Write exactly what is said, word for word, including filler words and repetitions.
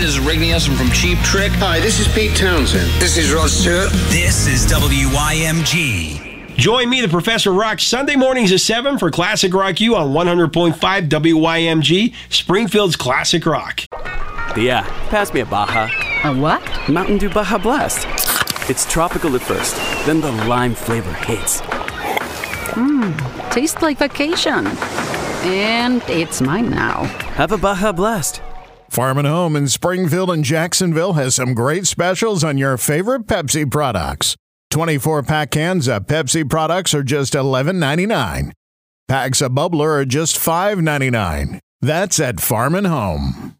This is Rick Nielsen from Cheap Trick. Hi, this is Pete Townsend. This is Rod Stewart. This is W I M G. Join me, the Professor Rock, Sunday mornings at seven for Classic Rock U on one hundred point five W I M G, Springfield's Classic Rock. Yeah, pass me a Baja. A what? Mountain Dew Baja Blast. It's tropical at first, then the lime flavor hits. Mmm, tastes like vacation. And it's mine now. Have a Baja Blast. Farm and Home in Springfield and Jacksonville has some great specials on your favorite Pepsi products. twenty-four pack cans of Pepsi products are just eleven ninety-nine. Packs of Bubbler are just five ninety-nine. That's at Farm and Home.